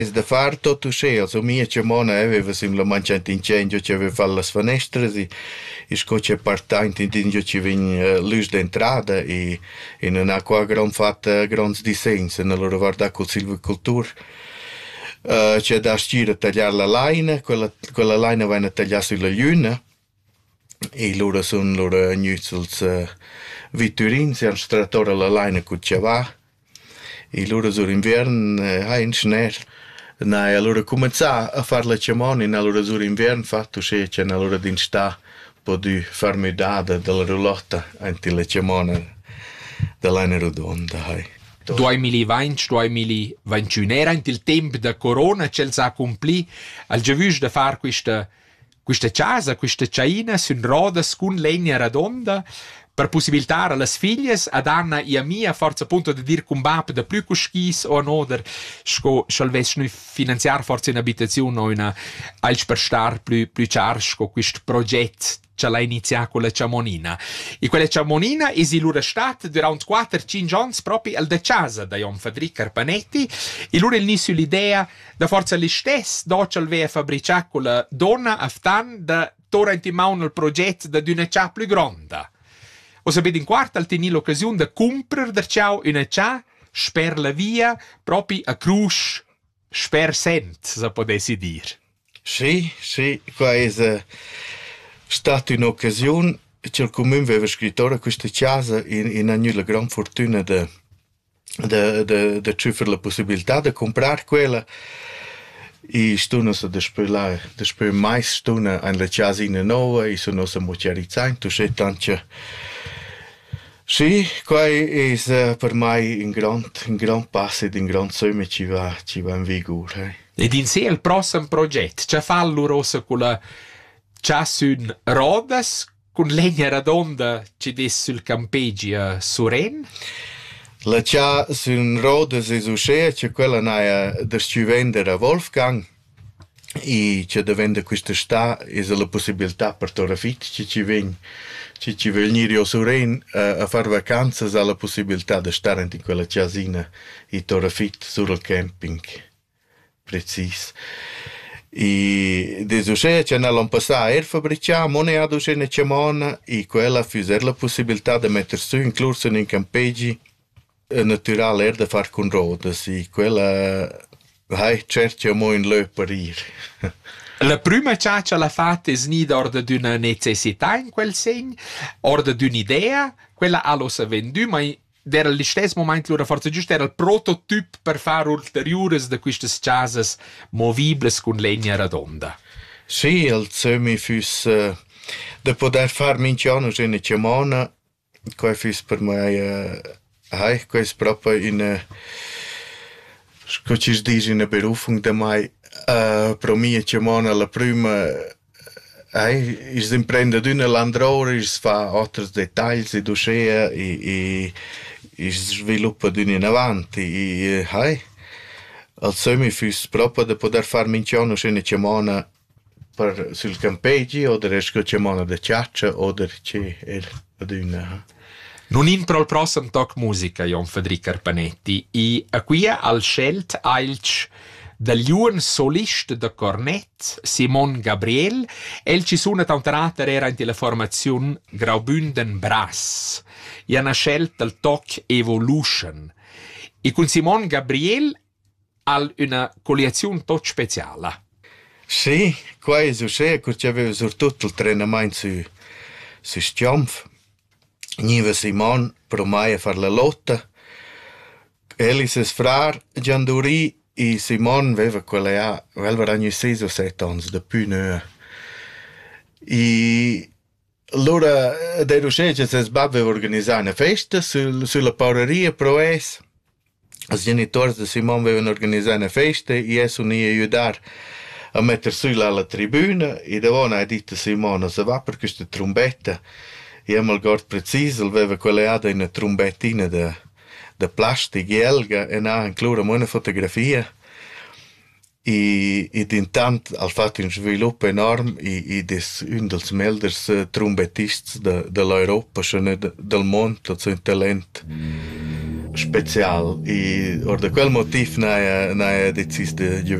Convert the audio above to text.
Es da far tot usce, also mia cemona aveva simplemente incendio che aveva fatto le finestre e scoccia partant in ci vegn luz d'entrada e non ha qua gran fatta grans disegns e allora guarda col silvicoltur c'è da stire a tagliare la laina, quella laina va a tagliare sulla luna e loro sono loro gnuzzels vitturin, si hanno strattore la laina con c'è va e loro sono inverno in sner. Nei, allora comincià a fare la cemona in allora sur inverno fatto c'è allora d'insta po' di farmidada della roulotta anti la cemona dell'anno rotonda. 2020-2021 era il tempo da corona c'è sa compli al giavush da far questa casa, questa ciaina sun rodas con legna redonda per possibilità alle figlie ad Anna e a mia forza appunto di dire con bap da più cuschis o no der schalves noi finanziare forza in abitazione o una als per star più charge con questo progetto che l'ha iniziato con la ciamonina e quella ciamonina è lura stat durante 4-5 anni proprio al de casa da Jon Federico Carpanetti e lura inizio l'idea da forza li stess do che aveva fabbricato con la donna aftan da torrent in mano il progetto da una cia più grande. O sapete in quarta al tenere l'occasione di comprare da ciao una cia sper la via proprio a cruz sper sent, se potessi dire. Sì, qua è stata un'occasione che il comune aveva scritto questa casa in hanno la gran fortuna di avere la possibilità di comprare quella e stuna se después mais stuna an la casina nuova e sono se motorizzati, tu sei tanto. Sì, qua è per me un gran passo ed un gran sogno ci va in vigore. Ed in sé il prossimo progetto, c'è fallo rosa con la ciasun rodas, con legna redonda ci des sul campeggi a Suren? La ciasun rodas è uscita, c'è quella naia da vendere a Wolfgang e c'è da vendere questa sta è la possibilità per Torafit ci vengono venire a Suren a fare vacanze ha la possibilità di stare in quella casina e Torafit sul camping preciso e desusce c'è una passare a fabbricare moneta d'usce ne cemona e quella fuser la possibilità di mettere su incluso in campeggi naturale da far con rodas e quella cerca mo in le parir. La prima ciaccia l'ha fatta è ordine di una necessità in quel segno, ordine di un'idea, quella allo s'è venduta, ma era allo stesso momento la forza giusta, era il prototipo per fare ulteriori di queste case movibili con legna redonda. Sì, il sogno fu di poter fare minciano in cemona, che fu per me questo proprio in ci dice una berufung da mai pro mia cemona la prima is imprende una landrore is fa altri dettagli di uscea e sviluppa in avanti e al sogno fu proprio di poter far minciano una cemona per sul campeggi o der esco cemona da ciaccia o der c'è ad una Non in pro il prossimo talk musica, Jon Federico Carpanetti, e a qui al scelt ailch dagli un solista da cornet, Simon Gabriel, el ci suona tantarata era in la formazione Graubünden Brass, e hanno scelto il talk Evolution. E con Simon Gabriel ha una collezione tot speciale. Sì, qua è successo che aveva soprattutto il treinamento su Stiampf. Niva Simon promai a far la lotta. Elises frar Gianduri e Simon aveva quella aveva ogni 6 o 7 anni da più ne. E allora dei rusceggi si aveva organizzare una festa sulla paureria proes. I genitori di Simon avevano organizzato una festa e essi unì aiutare a mettere su la tribuna e davano ha detto Simon se va per questa trombetta. E mal gord preciso aveva quella in una trombettina da plastica elga e ha ancora una fotografia e intanto ha fatto un sviluppo enorme e un dei melders trombettisti dell'Europa, del mondo, un talento special e or da quel motiv n'haja decis de